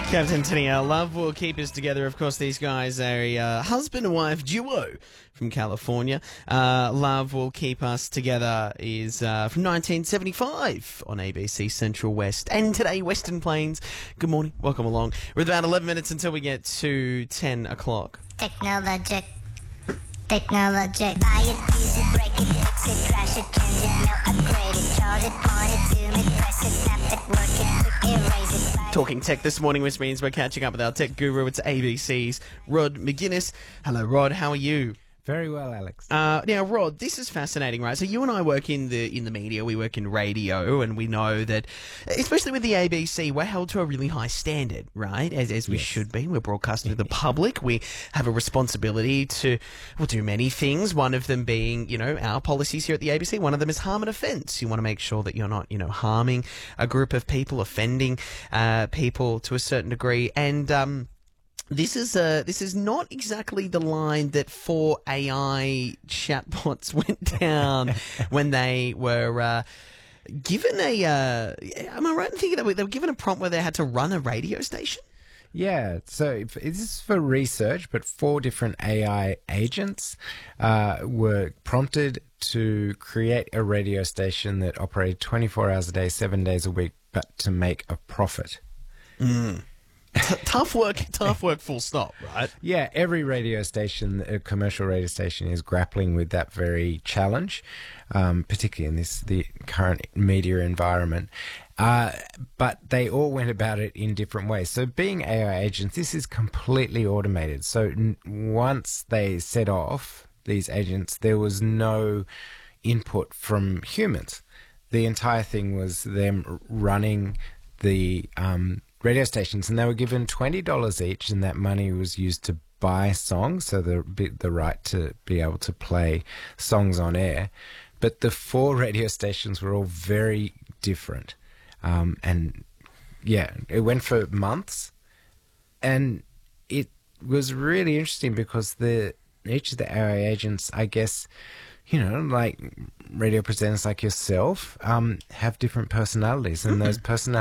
Captain Tennille, love will keep us together. Of course, these guys are a husband and wife duo from California. Love will keep us together is from 1975 on ABC Central West. And today, Western Plains. Good morning. Welcome along. We're about 11 minutes until we get to 10 o'clock. Technologic. Buy it, use it, break it, fix it, crash it, change it, melt, upgrade it, charge it, point it, zoom it, press it, snap it, work it, quick erase it. Talking tech this morning, which means we're catching up with our tech guru. It's ABC's Rod McGuinness. Hello, Rod. How are you? Very well, Alex. Now, Rod, this is fascinating, right? So you and I work in the media, we work in radio, and we know that, especially with the ABC, we're held to a really high standard, right? As we should be. We're broadcasting to the public. We have a responsibility to, do many things. One of them being, our policies here at the ABC. One of them is harm and offence. You want to make sure that you're not, harming a group of people, offending people to a certain degree, and This is not exactly the line that 4 AI chatbots went down when they were given a. Am I right in thinking that they were given a prompt where they had to run a radio station? Yeah, so this is for research, but 4 different AI agents were prompted to create a radio station that operated 24 hours a day, 7 days a week, but to make a profit. Tough work, full stop, right? Yeah, every radio station, a commercial radio station, is grappling with that very challenge, particularly in the current media environment. But they all went about it in different ways. So being AI agents, this is completely automated. So once they set off, these agents, there was no input from humans. The entire thing was them running the radio stations, and they were given $20 each, and that money was used to buy songs, so the right to be able to play songs on air. But the 4 radio stations were all very different, and yeah, it went for months, and it was really interesting because each of the AI agents, I guess, like radio presenters like yourself, have different personalities, and those personalities